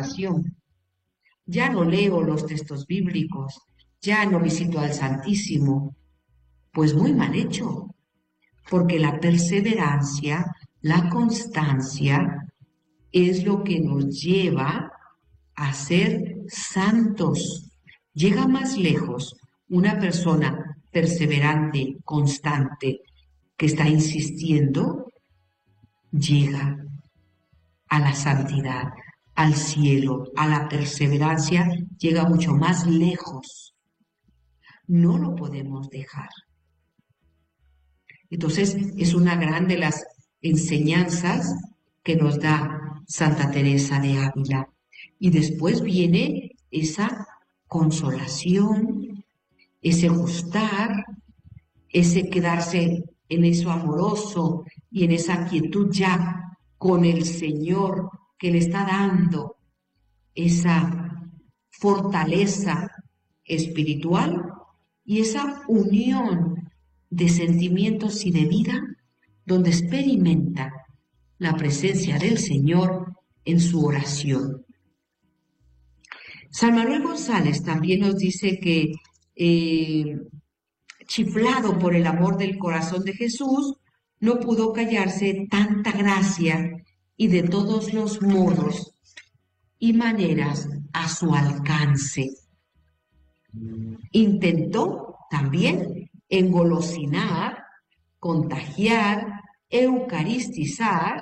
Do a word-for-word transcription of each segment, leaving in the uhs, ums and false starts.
oración. Ya no leo los textos bíblicos, ya no visito al Santísimo. Pues muy mal hecho, porque la perseverancia, la constancia, es lo que nos lleva a ser santos. Llega más lejos una persona perseverante, constante, que está insistiendo, llega a la santidad, al cielo, a la perseverancia, llega mucho más lejos. No lo podemos dejar. Entonces, es una gran de las enseñanzas que nos da Santa Teresa de Ávila. Y después viene esa consolación, ese gustar, ese quedarse en eso amoroso y en esa quietud ya con el Señor que le está dando esa fortaleza espiritual y esa unión de sentimientos y de vida donde experimenta la presencia del Señor en su oración. San Manuel González también nos dice que eh, chiflado por el amor del corazón de Jesús, no pudo callarse tanta gracia y de todos los modos y maneras a su alcance. Intentó también engolosinar, contagiar, eucaristizar.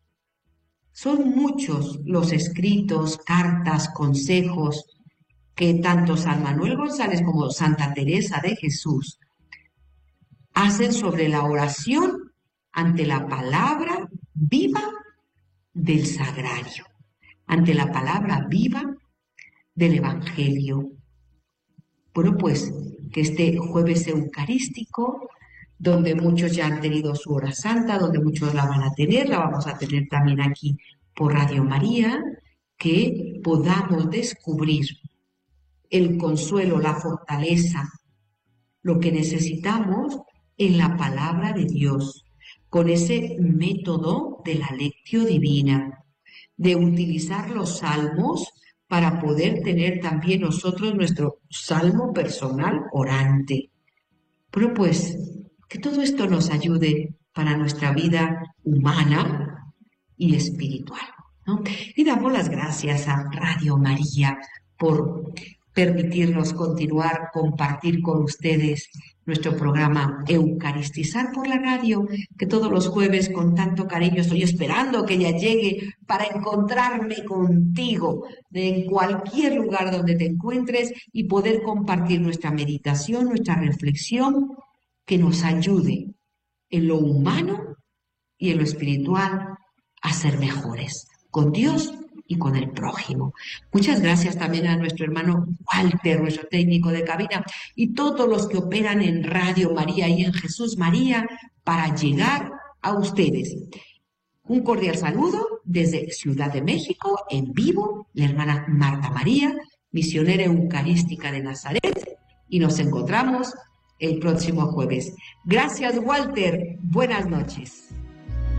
Son muchos los escritos, cartas, consejos que tanto San Manuel González como Santa Teresa de Jesús hacen sobre la oración ante la palabra viva del sagrario, ante la palabra viva del Evangelio. Bueno, pues que este jueves eucarístico, donde muchos ya han tenido su hora santa, donde muchos la van a tener, la vamos a tener también aquí por Radio María, que podamos descubrir el consuelo, la fortaleza, lo que necesitamos en la palabra de Dios, con ese método de la lectio divina, de utilizar los salmos para poder tener también nosotros nuestro salmo personal orante. Pero pues, que todo esto nos ayude para nuestra vida humana y espiritual, ¿no? Y damos las gracias a Radio María por permitirnos continuar, compartir con ustedes nuestro programa Eucaristizar por la radio, que todos los jueves con tanto cariño estoy esperando que ya llegue para encontrarme contigo en cualquier lugar donde te encuentres y poder compartir nuestra meditación, nuestra reflexión, que nos ayude en lo humano y en lo espiritual a ser mejores con Dios y con el prójimo. Muchas gracias también a nuestro hermano Walter, nuestro técnico de cabina, y todos los que operan en Radio María y en Jesús María para llegar a ustedes. Un cordial saludo desde Ciudad de México, en vivo, la hermana Marta María, misionera eucarística de Nazaret, y nos encontramos el próximo jueves. Gracias, Walter. Buenas noches.